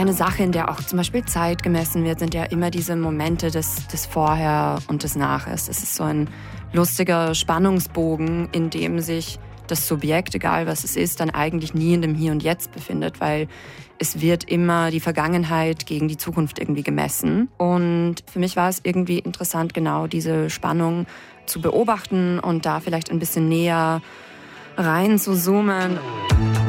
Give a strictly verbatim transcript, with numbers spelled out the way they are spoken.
keine Sache, in der auch zum Beispiel Zeit gemessen wird, sind ja immer diese Momente des, des Vorher und des Naches. Es ist so ein lustiger Spannungsbogen, in dem sich das Subjekt, egal was es ist, dann eigentlich nie in dem Hier und Jetzt befindet, weil es wird immer die Vergangenheit gegen die Zukunft irgendwie gemessen. Und für mich war es irgendwie interessant, genau diese Spannung zu beobachten und da vielleicht ein bisschen näher rein zu zoomen.